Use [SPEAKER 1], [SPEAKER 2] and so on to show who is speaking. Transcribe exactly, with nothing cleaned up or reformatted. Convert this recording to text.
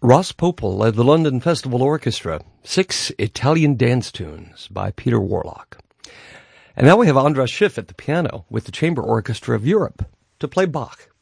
[SPEAKER 1] Ross Popel led the London Festival Orchestra, Six Italian Dance Tunes by Peter Warlock. And now we have Andras Schiff at the piano with the Chamber Orchestra of Europe to play Bach.